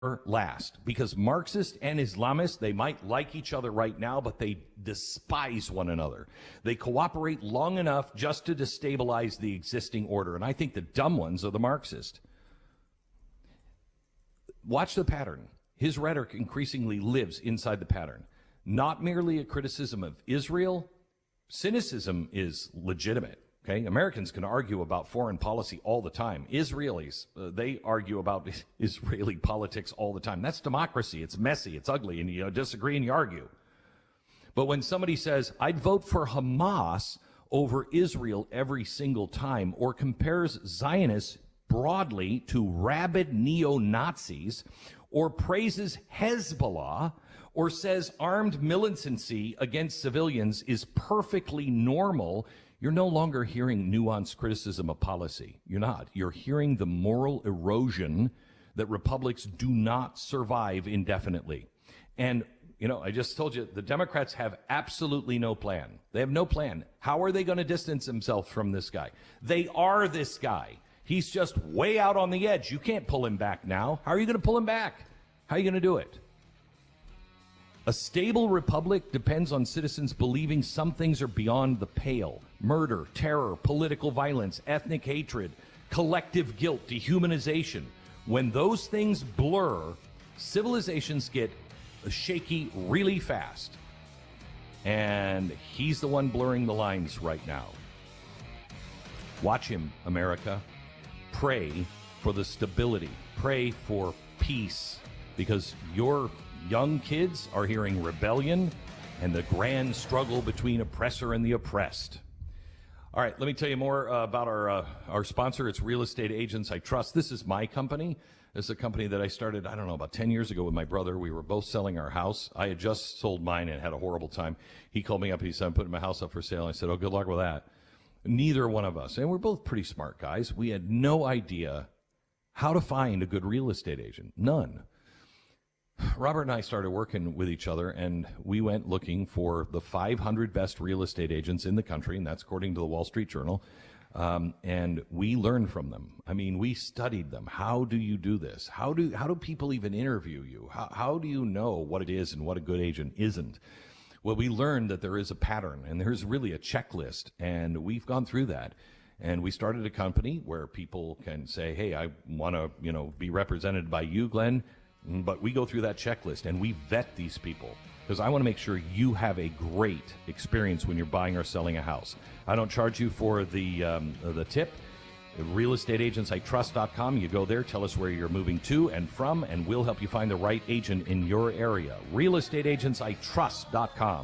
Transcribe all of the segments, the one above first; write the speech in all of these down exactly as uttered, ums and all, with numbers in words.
last, because Marxists and Islamists, they might like each other right now, but they despise one another. They cooperate long enough just to destabilize the existing order. And I think the dumb ones are the Marxists. Watch the pattern. His rhetoric increasingly lives inside the pattern. Not merely a criticism of Israel. Cynicism is legitimate. Okay, Americans can argue about foreign policy all the time. Israelis, uh, they argue about Israeli politics all the time. That's democracy. It's messy. It's ugly. And you disagree and you argue. But when somebody says, I'd vote for Hamas over Israel every single time, or compares Zionists broadly to rabid neo-Nazis, or praises Hezbollah, or says armed militancy against civilians is perfectly normal, you're no longer hearing nuanced criticism of policy. You're not. You're hearing the moral erosion that republics do not survive indefinitely. And, you know, I just told you, the Democrats have absolutely no plan. They have no plan. How are they going to distance themselves from this guy? They are this guy. He's just way out on the edge. You can't pull him back now. How are you going to pull him back? How are you going to do it? A stable republic depends on citizens believing some things are beyond the pale. Murder, terror, political violence, ethnic hatred, collective guilt, dehumanization. When those things blur, civilizations get shaky really fast. And he's the one blurring the lines right now. Watch him, America. Pray for the stability. Pray for peace. Because your young kids are hearing rebellion and the grand struggle between oppressor and the oppressed. All right, let me tell you more uh, about our uh, our sponsor. It's Real Estate Agents I Trust. This is my company. This is a company that I started, I don't know, about ten years ago with my brother. We were both selling our house. I had just sold mine and had a horrible time. He called me up and he said, I'm putting my house up for sale. I said, oh, good luck with that. Neither one of us, and we're both pretty smart guys, we had no idea how to find a good real estate agent. None. Robert and I started working with each other, and we went looking for the five hundred best real estate agents in the country, and that's according to the Wall Street Journal, um, and we learned from them. I mean, we studied them. How do you do this? How do how do people even interview you? How, how do you know what it is and what a good agent isn't? Well, we learned that there is a pattern, and there's really a checklist, and we've gone through that. And we started a company where people can say, hey, I want to, you know, be represented by you, Glenn. But we go through that checklist and we vet these people because I want to make sure you have a great experience when you're buying or selling a house. I don't charge you for the um, the tip. real estate agents I trust dot com. You go there, tell us where you're moving to and from, and we'll help you find the right agent in your area. real estate agents I trust dot com.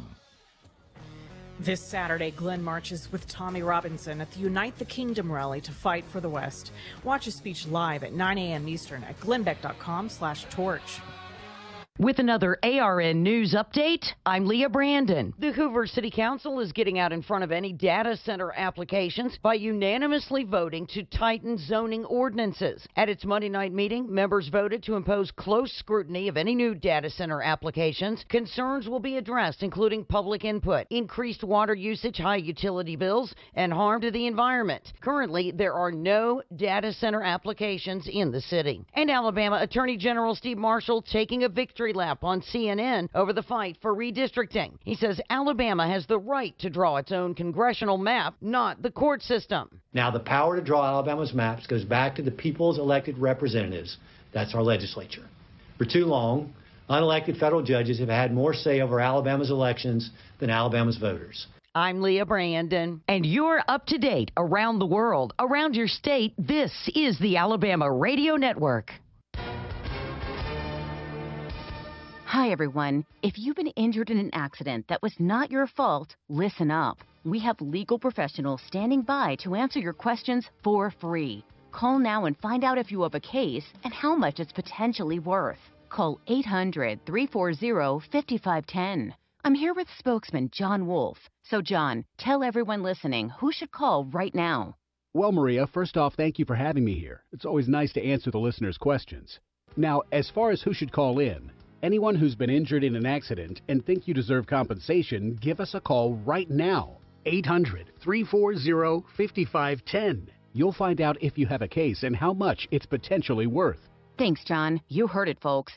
This Saturday, Glenn marches with Tommy Robinson at the Unite the Kingdom rally to fight for the West. Watch his speech live at nine a.m. Eastern at glenbeck dot com slash torch. With another A R N News update, I'm Leah Brandon. The Hoover City Council is getting out in front of any data center applications by unanimously voting to tighten zoning ordinances. At its Monday night meeting, members voted to impose close scrutiny of any new data center applications. Concerns will be addressed, including public input, increased water usage, high utility bills, and harm to the environment. Currently, there are no data center applications in the city. And Alabama Attorney General Steve Marshall taking a victory lap on C N N over the fight for redistricting. He says Alabama has the right to draw its own congressional map, not the court system. Now, the power to draw Alabama's maps goes back to the people's elected representatives. That's our legislature. For too long, unelected federal judges have had more say over Alabama's elections than Alabama's voters. I'm Leah Brandon, and you're up to date around the world, around your state. This is the Alabama Radio Network. Hi, everyone. If you've been injured in an accident that was not your fault, listen up. We have legal professionals standing by to answer your questions for free. Call now and find out if you have a case and how much it's potentially worth. Call eight hundred, three four zero, five five one zero. I'm here with spokesman John Wolf. So, John, tell everyone listening who should call right now. Well, Maria, first off, thank you for having me here. It's always nice to answer the listeners' questions. Now, as far as who should call in, anyone who's been injured in an accident and think you deserve compensation, give us a call right now. eight hundred, three four zero, five five one zero. You'll find out if you have a case and how much it's potentially worth. Thanks, John. You heard it, folks.